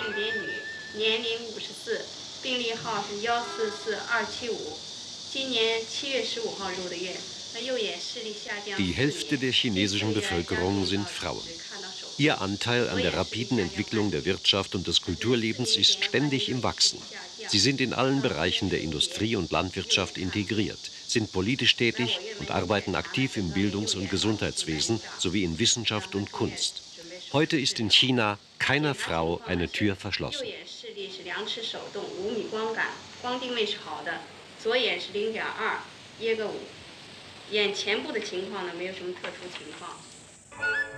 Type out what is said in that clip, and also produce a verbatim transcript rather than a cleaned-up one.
性别女，年龄五十四，病历号是幺四四二七五，今年七月十五号入的院。右眼视力下降。 Die Hälfte der chinesischen Bevölkerung sind Frauen. Ihr Anteil an der rapiden Entwicklung der Wirtschaft und des Kulturlebens ist ständig im Wachsen. Sie sind in allen Bereichen der Industrie und Landwirtschaft integriert, sind politisch tätig und arbeiten aktiv im Bildungs- und Gesundheitswesen sowie in Wissenschaft und Kunst. Heute ist in China keiner Frau eine Tür verschlossen. 眼前部的情况呢，没有什么特殊情况。